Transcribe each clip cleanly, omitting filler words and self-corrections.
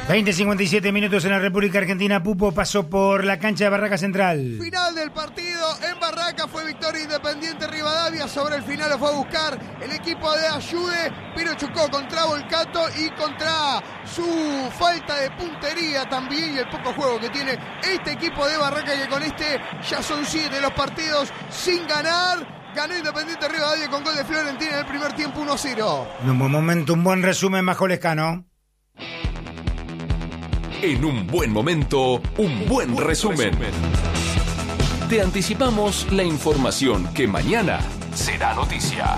20:57 minutos en la República Argentina. Pupo pasó por la cancha de Barraca Central. Final del partido en Barraca, fue victoria Independiente Rivadavia. Sobre el final lo fue a buscar el equipo de Ayude, pero chocó contra Volcato y contra su falta de puntería también y el poco juego que tiene este equipo de Barraca, que con este ya son 7 los partidos sin ganar. Ganó Independiente Rivadavia con gol de Florentina en el primer tiempo, 1-0. En un buen momento, un buen resumen, Majo Lescano. En un buen momento, un buen resumen. Te anticipamos la información que mañana será noticia.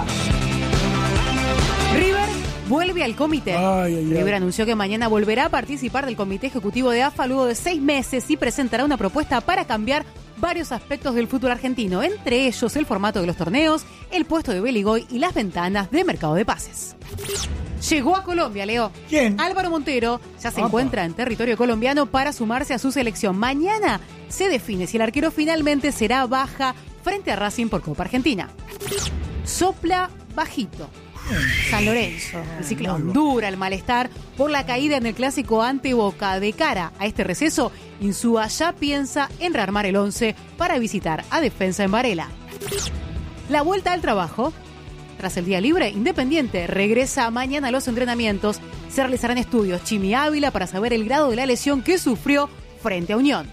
River vuelve al comité. River anunció que mañana volverá a participar del comité ejecutivo de AFA luego de 6 meses y presentará una propuesta para cambiar varios aspectos del fútbol argentino, entre ellos el formato de los torneos, el puesto de Beligoy y las ventanas de mercado de pases. Llegó a Colombia, Leo. ¿Quién? Álvaro Montero ya se encuentra en territorio colombiano para sumarse a su selección. Mañana se define si el arquero finalmente será baja frente a Racing por Copa Argentina. Sopla bajito. San Lorenzo, el ciclón, dura el malestar por la caída en el clásico ante Boca. De cara a este receso, Insúa ya piensa en rearmar el 11 para visitar a Defensa en Varela. La vuelta al trabajo. Tras el día libre, Independiente regresa mañana a los entrenamientos. Se realizarán estudios Chimi Ávila para saber el grado de la lesión que sufrió frente a Unión.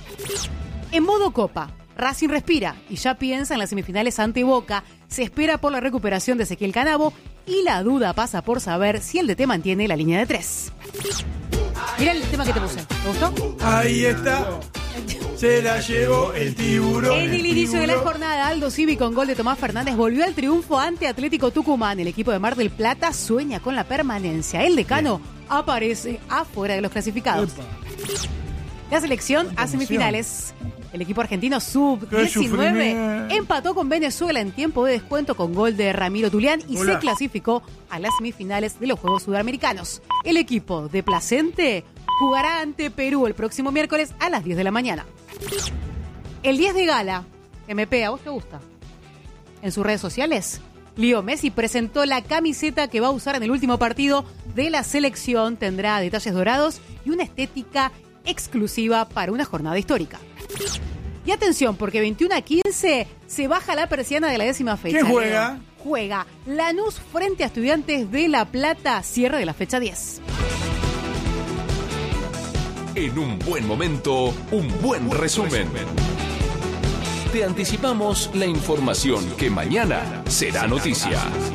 En modo Copa, Racing respira y ya piensa en las semifinales ante Boca. Se espera por la recuperación de Ezequiel Canavo y la duda pasa por saber si el DT mantiene la línea de 3. Mira el tema que te puse. ¿Te gustó? Ahí está. Se la llevó el tiburón. En el inicio de la jornada, Aldo Civi con gol de Tomás Fernández volvió al triunfo ante Atlético Tucumán. El equipo de Mar del Plata sueña con la permanencia. El decano aparece afuera de los clasificados. La selección a semifinales. El equipo argentino sub-19 empató con Venezuela en tiempo de descuento con gol de Ramiro Tulián y se clasificó a las semifinales de los Juegos Sudamericanos. El equipo de Placente jugará ante Perú el próximo miércoles a las 10 de la mañana. El 10 de gala, MP, ¿a vos te gusta? En sus redes sociales, Leo Messi presentó la camiseta que va a usar en el último partido de la selección. Tendrá detalles dorados y una estética exclusiva para una jornada histórica. Y atención, porque 21-15 se baja la persiana de la 10ª fecha. ¿Quién juega? Juega Lanús frente a Estudiantes de La Plata, cierre de la fecha 10. En un buen momento, un buen resumen. Te anticipamos la información que mañana será noticia.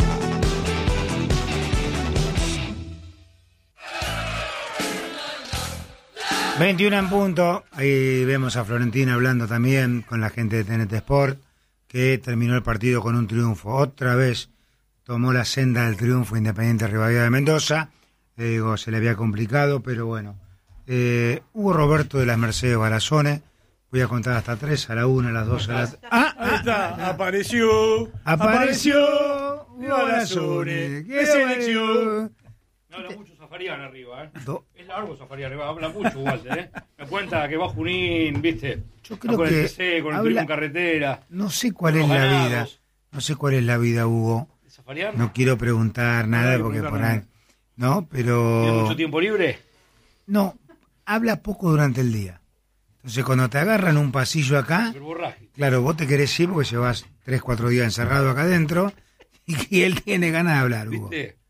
...21 en punto. Ahí vemos a Florentina hablando también con la gente de TNT Sport, que terminó el partido con un triunfo. Otra vez tomó la senda del triunfo Independiente Rivadavia de Mendoza. Digo, se le había complicado, pero bueno. Hugo Roberto de las Mercedes Barazone. Voy a contar hasta 3, a la 1, a las 2, a las... Ahí está, apareció Barazone. ¡Qué selección! No habla mucho Zafarian arriba, ¿eh? Es largo Zafarian arriba, habla mucho Walter, ¿eh? Me cuenta que va Junín, ¿viste? Yo creo con que el TC, con el turismo en carretera. No sé cuál es la vida. No sé cuál es la vida, Hugo. ¿Zafarian? No quiero preguntar nada porque por ahí... ¿No? Pero... ¿Tiene mucho tiempo libre? No, habla poco durante el día. Entonces cuando te agarran un pasillo acá... Claro, vos te querés ir porque llevas 3-4 días encerrado acá adentro y él tiene ganas de hablar, Hugo. ¿Viste?